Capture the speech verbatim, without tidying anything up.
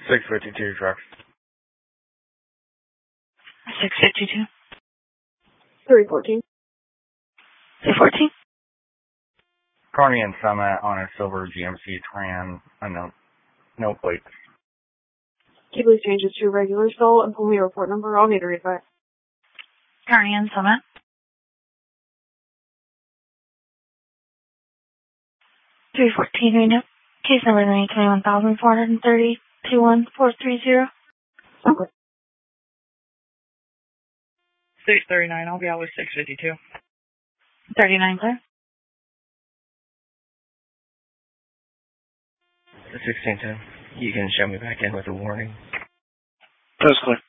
six fifty-two truck. six fifty-two. three fourteen. three fourteen. Carney and Summit on a silver G M C Tran. Uh, no, no plate. Can you please change this to regular stall and pull me a report number? I'll need to read that. Carney and Summit. three fourteen, Reno. Case number nine twenty-one thousand four hundred thirty two one four three zero. Okay. six thirty-nine, I'll be out with six fifty-two. thirty-nine, clear. sixteen ten, you can show me back in with a warning. That's clear.